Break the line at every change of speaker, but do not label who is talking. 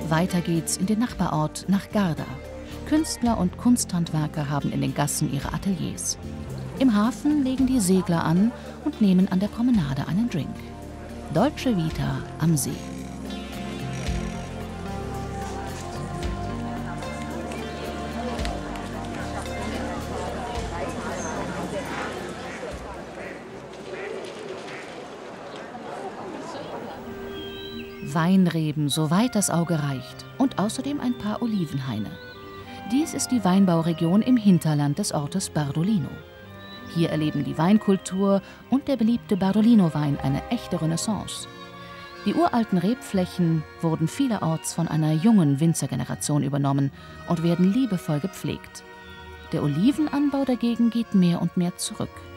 Weiter geht's in den Nachbarort nach Garda. Künstler und Kunsthandwerker haben in den Gassen ihre Ateliers. Im Hafen legen die Segler an und nehmen an der Promenade einen Drink. Dolce Vita am See. Weinreben, soweit das Auge reicht, und außerdem ein paar Olivenhaine. Dies ist die Weinbauregion im Hinterland des Ortes Bardolino. Hier erleben die Weinkultur und der beliebte Bardolino-Wein eine echte Renaissance. Die uralten Rebflächen wurden vielerorts von einer jungen Winzergeneration übernommen und werden liebevoll gepflegt. Der Olivenanbau dagegen geht mehr und mehr zurück.